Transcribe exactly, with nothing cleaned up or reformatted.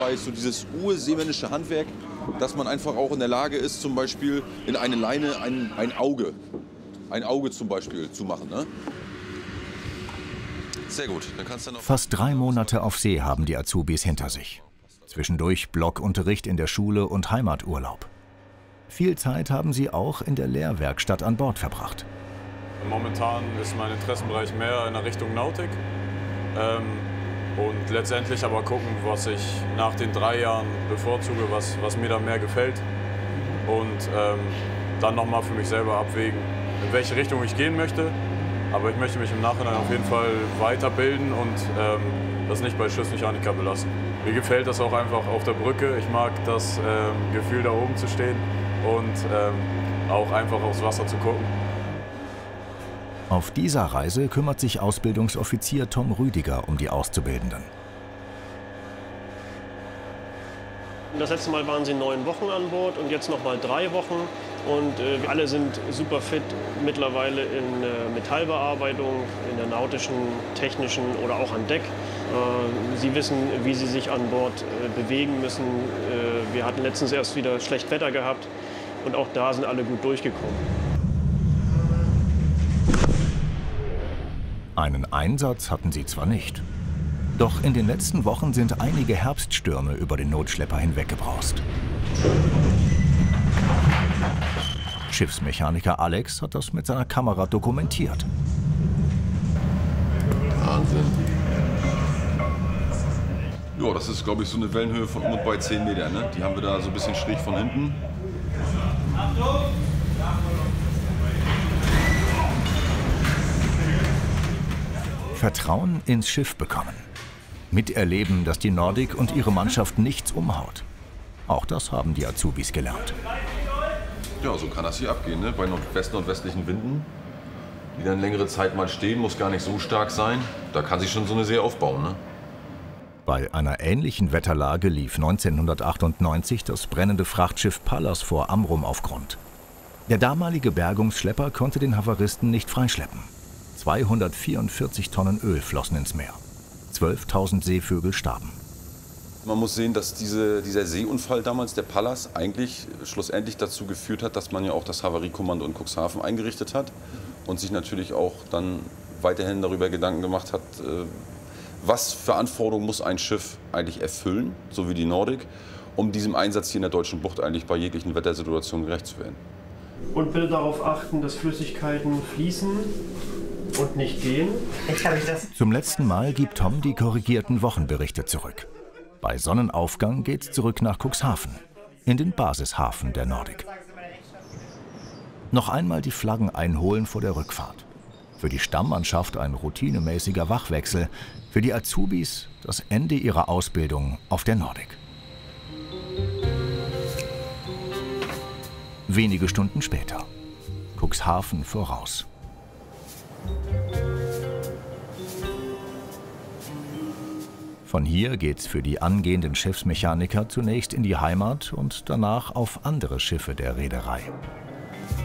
So dieses urseemännische Handwerk, dass man einfach auch in der Lage ist, zum Beispiel in eine Leine ein, ein Auge, ein Auge zum Beispiel zu machen. Ne? Sehr gut. Dann kannst du noch Fast drei Monate auf See haben die Azubis hinter sich. Zwischendurch Blockunterricht in der Schule und Heimaturlaub. Viel Zeit haben sie auch in der Lehrwerkstatt an Bord verbracht. Momentan ist mein Interessenbereich mehr in der Richtung Nautik. Ähm, und letztendlich aber gucken, was ich nach den drei Jahren bevorzuge, was, was mir da mehr gefällt. Und ähm, dann nochmal für mich selber abwägen, in welche Richtung ich gehen möchte. Aber ich möchte mich im Nachhinein auf jeden Fall weiterbilden und ähm, das nicht bei Schiffsmechaniker belassen. Mir gefällt das auch einfach auf der Brücke. Ich mag das ähm, Gefühl, da oben zu stehen und ähm, auch einfach aufs Wasser zu gucken. Auf dieser Reise kümmert sich Ausbildungsoffizier Tom Rüdiger um die Auszubildenden. Das letzte Mal waren sie neun Wochen an Bord und jetzt noch mal drei Wochen. Und äh, wir alle sind super fit mittlerweile in äh, Metallbearbeitung, in der nautischen, technischen oder auch an Deck. Äh, sie wissen, wie sie sich an Bord äh, bewegen müssen. Äh, wir hatten letztens erst wieder schlecht Wetter gehabt und auch da sind alle gut durchgekommen. Einen Einsatz hatten sie zwar nicht. Doch in den letzten Wochen sind einige Herbststürme über den Notschlepper hinweggebraust. Schiffsmechaniker Alex hat das mit seiner Kamera dokumentiert. Wahnsinn. Ja, das ist, glaube ich, so eine Wellenhöhe von um und bei zehn Metern. Ne? Die haben wir da so ein bisschen schräg von hinten. Vertrauen ins Schiff bekommen. Miterleben, dass die Nordic und ihre Mannschaft nichts umhaut. Auch das haben die Azubis gelernt. Ja, so kann das hier abgehen, ne? Bei nordwest-nordwestlichen Winden, die dann längere Zeit mal stehen, muss gar nicht so stark sein. Da kann sich schon so eine See aufbauen. Ne? Bei einer ähnlichen Wetterlage lief neunzehnhundertachtundneunzig das brennende Frachtschiff Pallas vor Amrum auf Grund. Der damalige Bergungsschlepper konnte den Havaristen nicht freischleppen. zweihundertvierundvierzig Tonnen Öl flossen ins Meer. zwölftausend Seevögel starben. Man muss sehen, dass diese, dieser Seeunfall damals, der Pallas, eigentlich schlussendlich dazu geführt hat, dass man ja auch das Havariekommando in Cuxhaven eingerichtet hat und sich natürlich auch dann weiterhin darüber Gedanken gemacht hat, was für Anforderungen muss ein Schiff eigentlich erfüllen, so wie die Nordic, um diesem Einsatz hier in der Deutschen Bucht eigentlich bei jeglichen Wettersituationen gerecht zu werden. Und bitte darauf achten, dass Flüssigkeiten fließen und nicht gehen. Zum letzten Mal gibt Tom die korrigierten Wochenberichte zurück. Bei Sonnenaufgang geht's zurück nach Cuxhaven, in den Basishafen der Nordic. Noch einmal die Flaggen einholen vor der Rückfahrt. Für die Stammmannschaft ein routinemäßiger Wachwechsel, für die Azubis das Ende ihrer Ausbildung auf der Nordic. Wenige Stunden später. Cuxhaven voraus. Von hier geht's für die angehenden Schiffsmechaniker zunächst in die Heimat und danach auf andere Schiffe der Reederei.